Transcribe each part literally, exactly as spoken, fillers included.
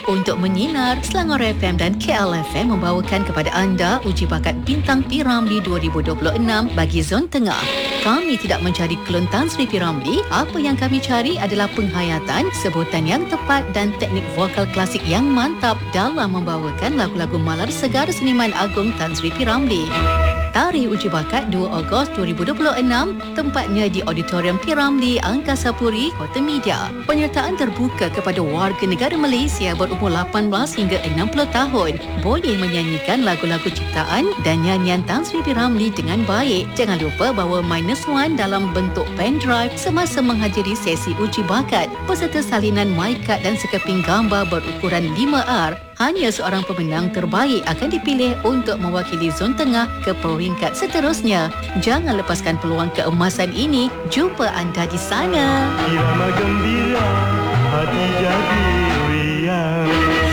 Untuk menyinar, Selangor F M dan K L F M membawakan kepada anda uji bakat Bintang P. Ramlee dua ribu dua puluh enam bagi Zon Tengah. Kami tidak mencari klon Tan Sri P. Ramlee. Apa yang kami cari adalah penghayatan, sebutan yang tepat dan teknik vokal klasik yang mantap dalam membawakan lagu-lagu malar segar seniman agung Tan Sri P. Ramlee. Tarikh uji bakat dua Ogos dua ribu dua puluh enam, tempatnya di Auditorium P. Ramlee, Angkasa Puri, Kota Media. Penyertaan terbuka kepada warga negara Malaysia berumur lapan belas hingga enam puluh tahun. Boleh menyanyikan lagu-lagu ciptaan dan nyanyian Tan Sri P. Ramlee dengan baik. Jangan lupa bawa minus one dalam bentuk pen drive semasa menghadiri sesi uji bakat. Peserta salinan mic card dan sekeping gambar berukuran lima R. Hanya seorang pemenang terbaik akan dipilih untuk mewakili Zon Tengah ke peringkat seterusnya. Jangan lepaskan peluang keemasan ini. Jumpa anda di sana. Irama gembira, hati jadi riang.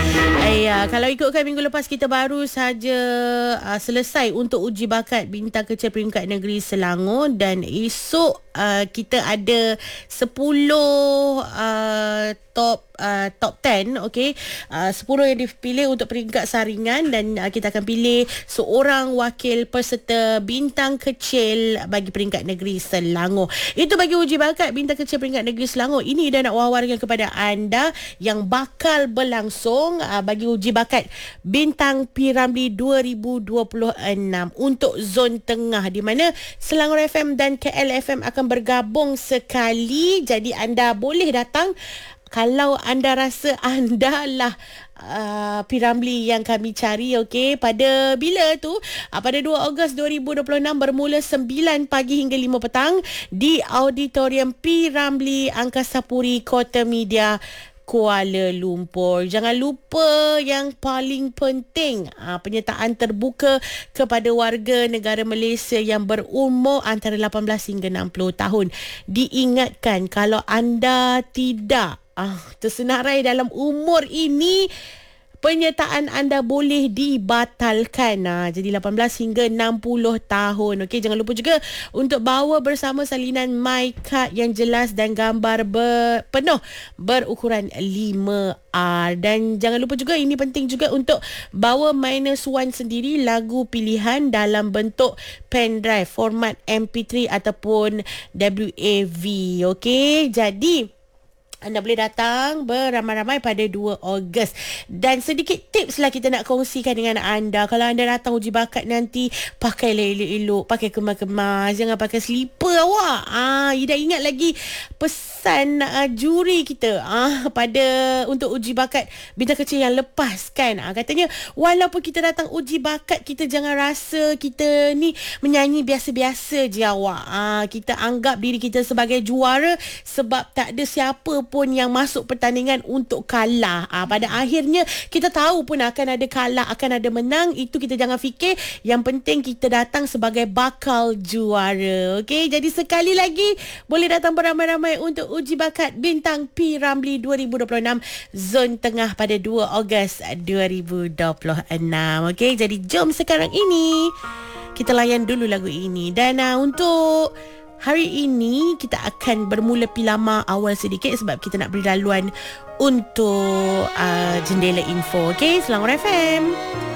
Ya, kalau ikutkan minggu lepas kita baru saja uh, selesai untuk uji bakat Bintang Kecil Peringkat Negeri Selangor, dan esok uh, kita ada sepuluh uh, top uh, top sepuluh, okey. Uh, sepuluh yang dipilih untuk peringkat saringan, dan uh, kita akan pilih seorang wakil peserta Bintang Kecil bagi Peringkat Negeri Selangor. Itu bagi uji bakat Bintang Kecil Peringkat Negeri Selangor. Ini dah nak wawarkan kepada anda yang bakal berlangsung uh, bagi uji bakat Bintang P. Ramlee dua ribu dua puluh enam untuk Zon Tengah, di mana Selangor F M dan K L F M akan bergabung sekali. Jadi anda boleh datang kalau anda rasa anda lah uh, P. Ramlee yang kami cari, okey. Pada bila tu? Uh, pada dua Ogos dua ribu dua puluh enam bermula sembilan pagi hingga lima petang di Auditorium P. Ramlee, Angkasa Puri, Kota Media, Kuala Lumpur. Jangan lupa yang paling penting, aa, penyertaan terbuka kepada warga negara Malaysia yang berumur antara lapan belas hingga enam puluh tahun. Diingatkan, kalau anda tidak aa, tersenarai dalam umur ini, penyertaan anda boleh dibatalkan. Ha, jadi lapan belas hingga enam puluh tahun. Okey, jangan lupa juga untuk bawa bersama salinan mic card yang jelas dan gambar ber, penuh berukuran lima R. Dan jangan lupa juga, ini penting juga, untuk bawa minus one sendiri, lagu pilihan dalam bentuk pen drive, format M P three ataupun W A V. Okey, jadi anda boleh datang beramai-ramai pada dua Ogos. Dan sedikit tips lah kita nak kongsikan dengan anda. Kalau anda datang uji bakat nanti, pakailah elok-elok, pakai kemas-kemas, jangan pakai slipper awak. Ah, you dah ingat lagi pesan uh, juri kita ah pada untuk uji bakat Bintang Kecil yang lepas kan. Ah, katanya walaupun kita datang uji bakat, kita jangan rasa kita ni menyanyi biasa-biasa je awak. Ah, kita anggap diri kita sebagai juara sebab tak ada siapa pun yang masuk pertandingan untuk kalah. Ah, pada akhirnya kita tahu pun akan ada kalah, akan ada menang. Itu kita jangan fikir. Yang penting kita datang sebagai bakal juara. Okey, jadi sekali lagi boleh datang beramai-ramai untuk uji bakat Bintang P. Ramlee dua ribu dua puluh enam Zon Tengah pada dua Ogos dua ribu dua puluh enam. Okey, jadi jom sekarang ini kita layan dulu lagu ini. Dan uh, untuk hari ini kita akan bermula pilama awal sedikit sebab kita nak beri laluan untuk uh, jendela info. Okey, Selangor F M.